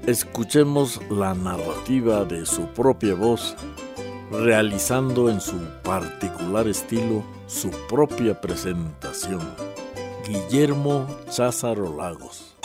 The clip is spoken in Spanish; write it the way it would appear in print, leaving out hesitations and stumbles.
Escuchemos la narrativa de su propia voz, realizando en su particular estilo su propia presentación. Guillermo Cházaro Lagos.